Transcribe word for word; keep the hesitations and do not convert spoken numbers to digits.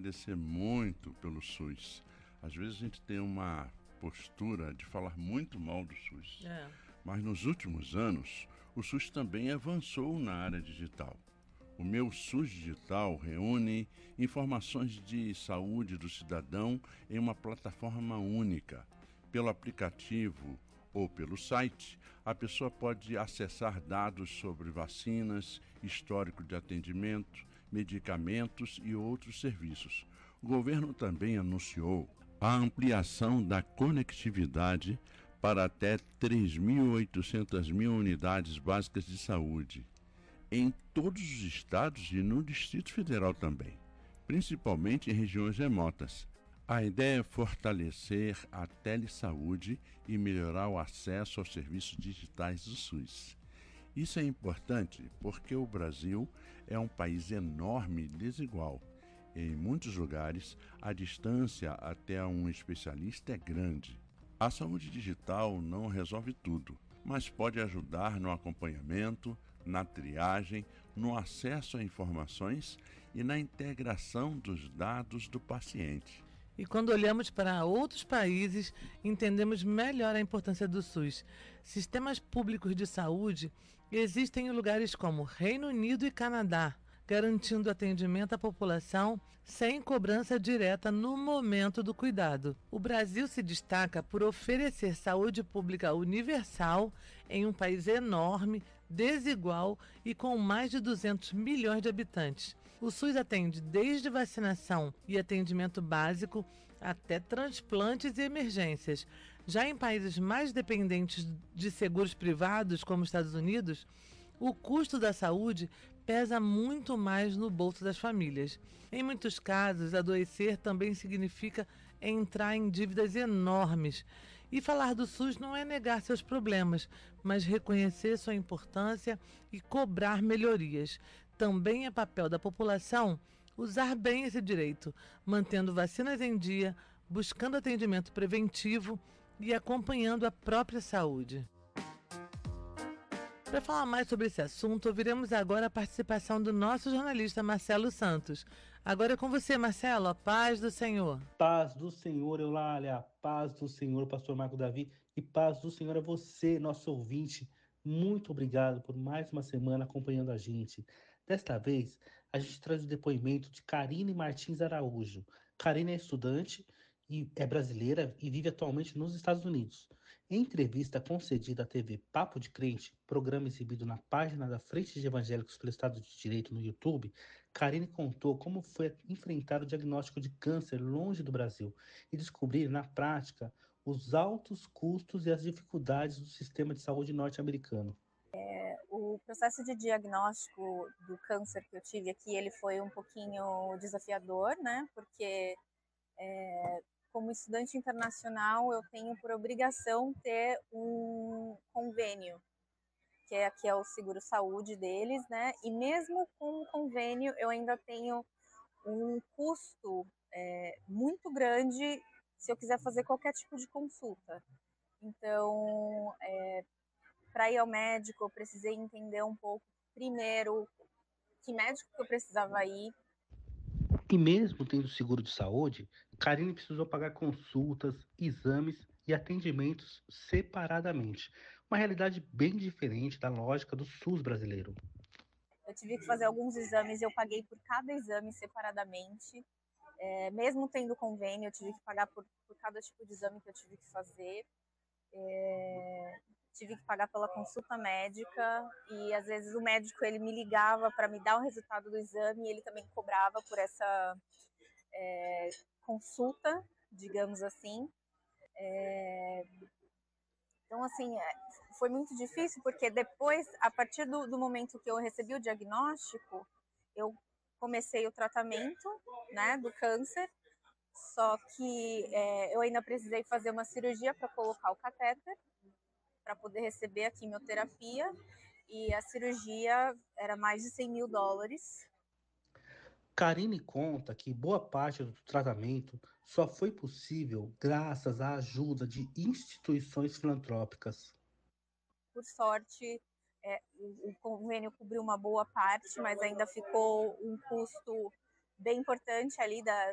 agradecer muito pelo SUS. Às vezes a gente tem uma postura de falar muito mal do SUS. É. Mas nos últimos anos, o SUS também avançou na área digital. O Meu SUS Digital reúne informações de saúde do cidadão em uma plataforma única. Pelo aplicativo ou pelo site, a pessoa pode acessar dados sobre vacinas, histórico de atendimento, medicamentos e outros serviços. O governo também anunciou a ampliação da conectividade para até três milhões e oitocentas mil unidades básicas de saúde, em todos os estados e no Distrito Federal também, principalmente em regiões remotas. A ideia é fortalecer a telesaúde e melhorar o acesso aos serviços digitais do SUS. Isso é importante porque o Brasil é um país enorme e desigual. Em muitos lugares, a distância até um especialista é grande. A saúde digital não resolve tudo, mas pode ajudar no acompanhamento, na triagem, no acesso a informações e na integração dos dados do paciente. E quando olhamos para outros países, entendemos melhor a importância do SUS. Sistemas públicos de saúde existem em lugares como Reino Unido e Canadá, garantindo atendimento à população sem cobrança direta no momento do cuidado. O Brasil se destaca por oferecer saúde pública universal em um país enorme, desigual e com mais de duzentos milhões de habitantes. O SUS atende desde vacinação e atendimento básico até transplantes e emergências. Já em países mais dependentes de seguros privados, como os Estados Unidos, o custo da saúde pesa muito mais no bolso das famílias. Em muitos casos, adoecer também significa entrar em dívidas enormes. E falar do SUS não é negar seus problemas, mas reconhecer sua importância e cobrar melhorias. Também é papel da população usar bem esse direito, mantendo vacinas em dia, buscando atendimento preventivo e acompanhando a própria saúde. Para falar mais sobre esse assunto, ouviremos agora a participação do nosso jornalista Marcelo Santos. Agora é com você, Marcelo, a paz do Senhor. Paz do Senhor, Eulália, paz do Senhor, pastor Marco Davi, e paz do Senhor a você, nosso ouvinte. Muito obrigado por mais uma semana acompanhando a gente. Desta vez, a gente traz o depoimento de Karine Martins Araújo. Karine é estudante e é brasileira e vive atualmente nos Estados Unidos. Em entrevista concedida à T V Papo de Crente, programa exibido na página da Frente de Evangélicos pelo Estado de Direito no YouTube, Karine contou como foi enfrentar o diagnóstico de câncer longe do Brasil e descobrir, na prática, os altos custos e as dificuldades do sistema de saúde norte-americano. É, o processo de diagnóstico do câncer que eu tive aqui, ele foi um pouquinho desafiador, né? Porque é, como estudante internacional, eu tenho por obrigação ter um convênio, que é, aqui é o seguro-saúde deles, né? E mesmo com o convênio, eu ainda tenho um custo é, muito grande se eu quiser fazer qualquer tipo de consulta. Então, é, para ir ao médico, eu precisei entender um pouco, primeiro, que médico que eu precisava ir. E mesmo tendo seguro de saúde, Karine precisou pagar consultas, exames e atendimentos separadamente. Uma realidade bem diferente da lógica do SUS brasileiro. Eu tive que fazer alguns exames, eu paguei por cada exame separadamente. É, mesmo tendo convênio, eu tive que pagar por, por cada tipo de exame que eu tive que fazer. É, tive que pagar pela consulta médica e às vezes o médico ele me ligava para me dar o resultado do exame e ele também cobrava por essa é, consulta, digamos assim. É, então, assim, foi muito difícil porque depois, a partir do, do momento que eu recebi o diagnóstico, eu comecei o tratamento, né, do câncer, só que é, eu ainda precisei fazer uma cirurgia para colocar o catéter, para poder receber a quimioterapia, e a cirurgia era mais de cem mil dólares. Karine conta que boa parte do tratamento só foi possível graças à ajuda de instituições filantrópicas. Por sorte, é, o convênio cobriu uma boa parte, mas ainda ficou um custo bem importante ali da,